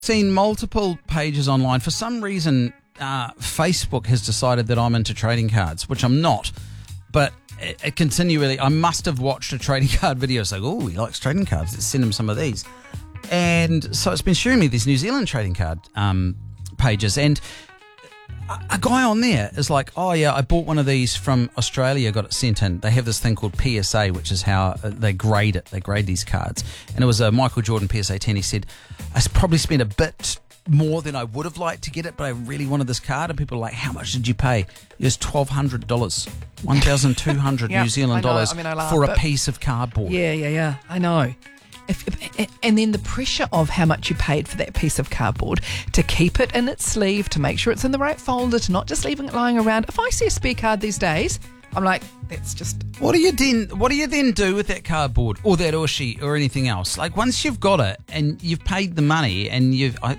Seen multiple pages online. For some reason, Facebook has decided that I'm into trading cards, which I'm not. But it continually, I must have watched a trading card video. It's like, oh, he likes trading cards. Let's send him some of these. And so it's been showing me these New Zealand trading card pages. And a guy on there is like, oh, yeah, I bought one of these from Australia, got it sent in. They have this thing called PSA, which is how they grade it. They grade these cards. And it was a Michael Jordan PSA 10. He said, I probably spent a bit more than I would have liked to get it, but I really wanted this card. And people are like, how much did you pay? It was $1,200, 1,200 Yeah, New Zealand dollars I laugh, for a but- piece of cardboard. Yeah. I know. And then the pressure of how much you paid for that piece of cardboard to keep it in its sleeve, to make sure it's in the right folder, to not just leaving it lying around. If I see a spare card these days, I'm like, that's just... What do you then do with that cardboard or that ushi or anything else? Like, once you've got it and you've paid the money and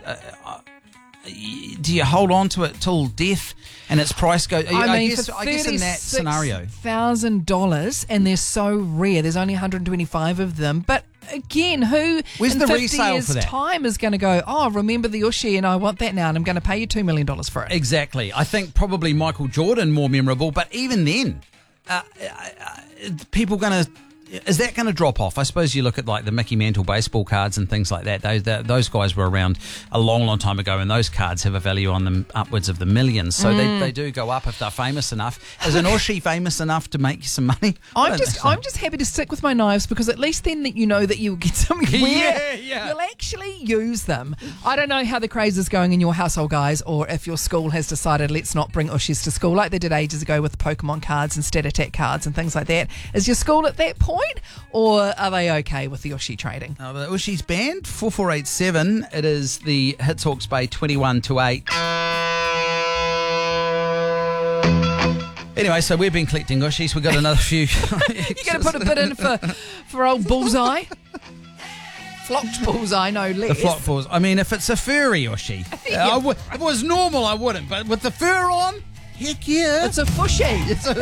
do you hold on to it till death and its price goes? I guess in that scenario, $36,000, and they're so rare. There's only 125 of them, but. Again, where's in the 50 resale years' for that? Time is going to go, oh, remember the Ushi and I want that now and I'm going to pay you $2 million for it. Exactly. I think probably Michael Jordan more memorable, but even then, people going to... Is that going to drop off? I suppose you look at like the Mickey Mantle baseball cards and things like that. Those guys were around a long, long time ago, and those cards have a value on them upwards of the millions. So they do go up if they're famous enough. Is an Ushi famous enough to make you some money? I'm just happy to stick with my knives, because at least then that you know that you'll get something where you'll actually use them. I don't know how the craze is going in your household, guys, or if your school has decided let's not bring Ushis to school like they did ages ago with Pokemon cards and Stat Attack cards and things like that. Is your school at that point? Or are they okay with the Ushi trading? The Ushi's banned. 4487. It is the Hits Hawke's Bay 21-8. Anyway, so we've been collecting Ushis. We've got another few. You're going to put a bit in for old Bullseye? Flocked Bullseye, no less. The flock balls. I mean, if it's a furry Ushi, if it was normal, I wouldn't. But with the fur on, heck yeah. It's a fushy.